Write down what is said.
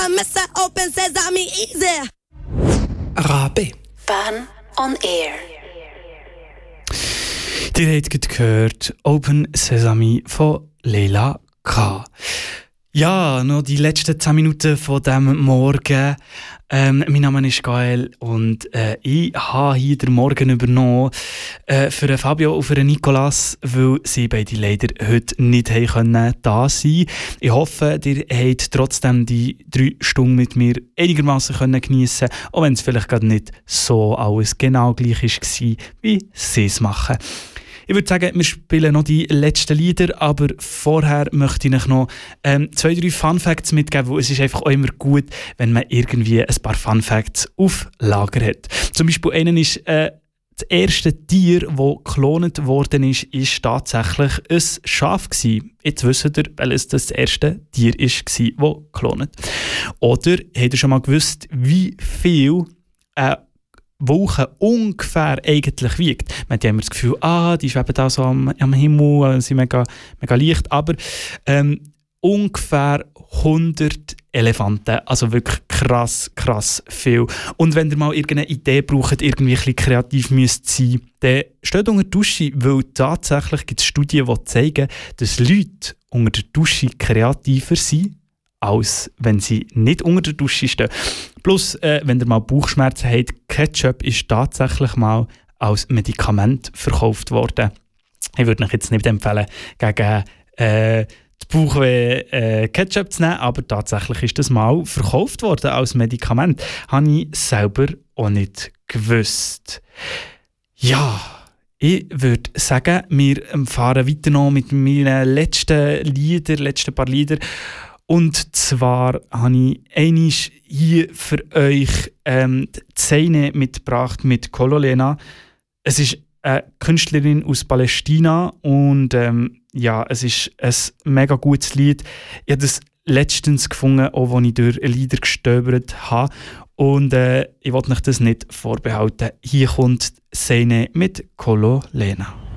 Mess open sesame easy. Rabe. Bern on Air. Ihr habt gerade gehört Open Sesame von Leila K. Ja, noch die letzten 10 Minuten von diesem Morgen. Mein Name ist Gael und ich habe hier den Morgen übernommen für Fabio und für Nicolas, weil sie beide leider heute nicht da sein können. Ich hoffe, ihr habt trotzdem die 3 Stunden mit mir einigermaßen geniessen können, auch wenn es vielleicht gerade nicht so alles genau gleich war, wie sie es machen. Ich würde sagen, wir spielen noch die letzten Lieder, aber vorher möchte ich euch noch 2-3 Fun-Facts mitgeben, weil es ist einfach auch immer gut, wenn man irgendwie ein paar Fun-Facts auf Lager hat. Zum Beispiel einen ist, das erste Tier, das geklont worden ist tatsächlich ein Schaf gewesen. Jetzt wisst ihr, welches das erste Tier war, das geklont. Oder habt ihr schon mal gewusst, wie viel Wolke ungefähr eigentlich wiegt. Man hat ja immer das Gefühl, die schweben da so am Himmel, sind mega, mega leicht, aber ungefähr 100 Elefanten, also wirklich krass viel. Und wenn ihr mal irgendeine Idee braucht, irgendwie ein bisschen kreativ müsst sein, dann steht unter der Dusche, weil tatsächlich gibt es Studien, die zeigen, dass Leute unter der Dusche kreativer sind, als wenn sie nicht unter der Dusche stehen. Plus, wenn ihr mal Bauchschmerzen habt, Ketchup ist tatsächlich mal als Medikament verkauft worden. Ich würde euch jetzt nicht empfehlen, gegen die Bauchweh Ketchup zu nehmen, aber tatsächlich ist das mal verkauft worden als Medikament. Habe ich selber auch nicht gewusst. Ja, ich würde sagen, wir fahren weiter noch mit meinen letzten paar Liedern. Und zwar habe ich einmal hier für euch die Szene mitgebracht mit Kololena. Es ist eine Künstlerin aus Palästina und es ist ein mega gutes Lied. Ich habe das letztens gefunden, auch als ich durch Lieder gestöbert habe. Und ich wollte euch das nicht vorbehalten. Hier kommt die Szene mit Kololena.